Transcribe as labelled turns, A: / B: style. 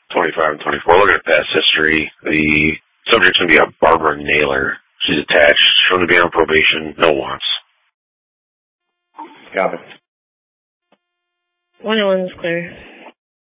A: 25 and 24. Looking at past history, the subject's going to be a Barbara Naylor. She's attached, shown to be on probation, no wants.
B: Copy.
C: 101 is clear.